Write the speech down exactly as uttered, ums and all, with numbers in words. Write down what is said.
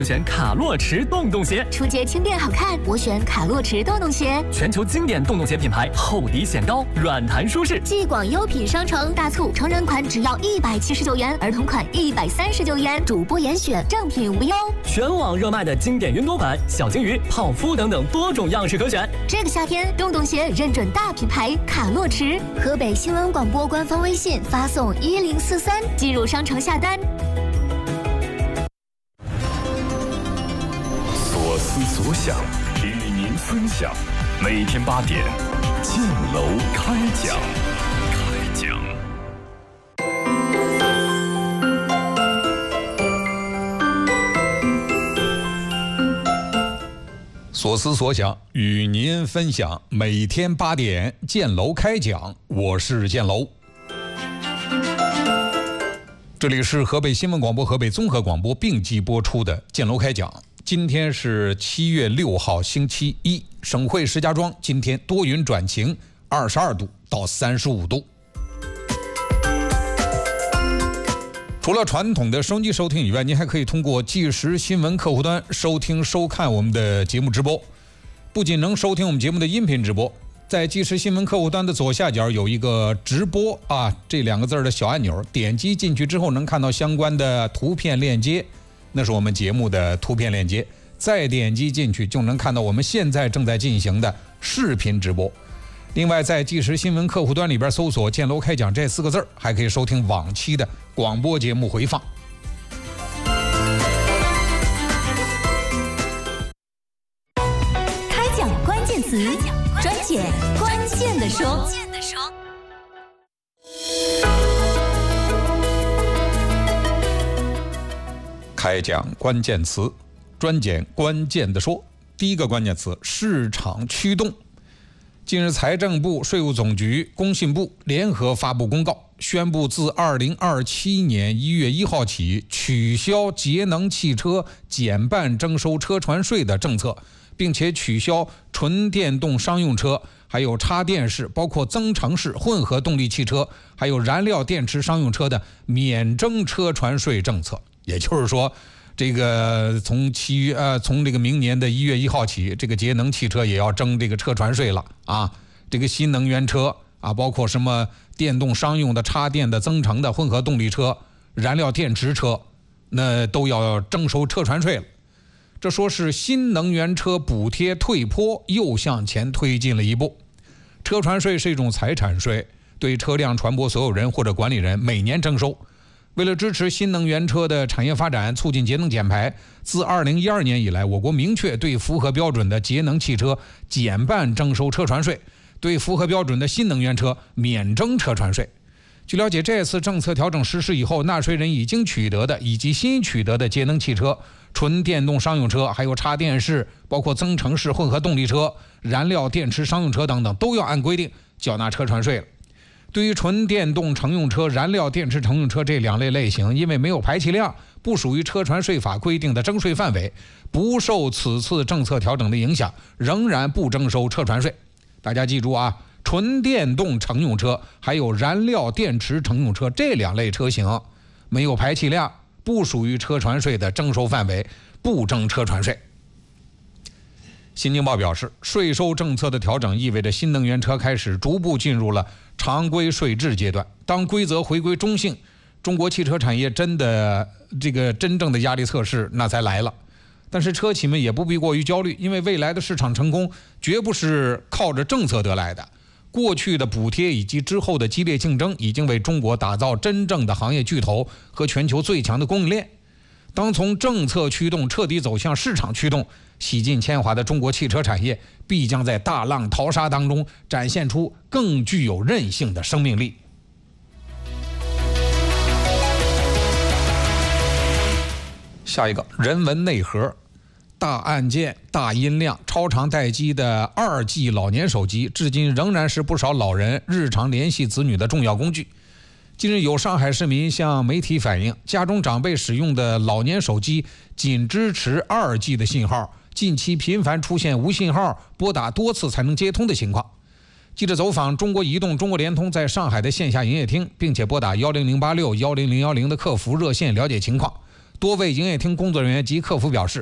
选卡洛驰洞洞鞋， 出街轻便好看，我选卡洛驰洞洞鞋。 全球经典洞洞鞋品牌，厚底显高，软弹舒适。 继广优品商城大促，成人款只要一百七十九元，儿童款一百三十九元，主播严选，正品无忧。 全网热卖的经典云朵款、小金鱼、泡芙等等多种样式可选。 这个夏天，洞洞鞋认准大品牌卡洛驰。河北新闻广播官方微信发送一零四三进入商城下单。 所思所想，与您分享。每天八点，建楼开讲。开讲。 所思所想，与您分享。每天八点，建楼开讲。我是建楼。这里是河北新闻广播、河北综合广播并机播出的建楼开讲。今天是七月六号，星期一。省会石家庄今天多云转晴，二十二度到三十五度。除了传统的收音机收听以外，您还可以通过即时新闻客户端收听收看我们的节目直播。不仅能收听我们节目的音频直播，在即时新闻客户端的左下角有一个直播啊这两个字的小按钮，点击进去之后能看到相关的图片链接，那是我们节目的图片链接。再点击进去就能看到我们现在正在进行的视频直播。另外，在即时新闻客户端里边搜索“建楼开讲”这四个字，还可以收听往期的广播节目回放。 开讲关键词，专解关键的说。 开讲关键词，专简关键的说。第一个关键词，市场驱动。近日，财政部、税务总局、工信部联合发布公告，宣布自二零二七年一月一号起取消节能汽车减半征收车船税的政策，并且取消纯电动商用车、还有插电式、包括增程式混合动力汽车、还有燃料电池商用车的免征车船税政策。也就是说，这个从七月呃从这个明年的一月一号起，这个节能汽车也要征这个车船税了啊。这个新能源车啊，包括什么电动商用的、插电的、增程的、混合动力车、燃料电池车，那都要征收车船税了。这说是新能源车补贴退坡又向前推进了一步。车船税是一种财产税，对车辆船舶所有人或者管理人每年征收。为了支持新能源车的产业发展，促进节能减排，自二零一二年以来，我国明确对符合标准的节能汽车减半征收车船税，对符合标准的新能源车免征车船税。据了解，这次政策调整实施以后，纳税人已经取得的以及新取得的节能汽车、纯电动商用车，还有插电式、包括增程式混合动力车、燃料电池商用车等等，都要按规定缴纳车船税了。对于纯电动乘用车、燃料电池乘用车这两类类型，因为没有排气量，不属于车船税法规定的征税范围，不受此次政策调整的影响，仍然不征收车船税。大家记住啊，纯电动乘用车还有燃料电池乘用车这两类车型，没有排气量，不属于车船税的征收范围，不征车船税。新京报表示，税收政策的调整意味着新能源车开始逐步进入了常规税制阶段。当规则回归中性，中国汽车产业真的这个真正的压力测试那才来了。但是车企们也不必过于焦虑，因为未来的市场成功绝不是靠着政策得来的。过去的补贴以及之后的激烈竞争，已经为中国打造真正的行业巨头和全球最强的供应链。当从政策驱动彻底走向市场驱动，洗尽铅华的中国汽车产业必将在大浪淘沙当中展现出更具有韧性的生命力。下一个，人文内核。大按键、大音量、超长待机的二 G 老年手机，至今仍然是不少老人日常联系子女的重要工具。近日，有上海市民向媒体反映，家中长辈使用的老年手机仅支持二 G 的信号，近期频繁出现无信号、拨打多次才能接通的情况。记者走访中国移动、中国联通在上海的线下营业厅，并且拨打一零零八六、一零零一零的客服热线了解情况。 多位营业厅工作人员及客服表示，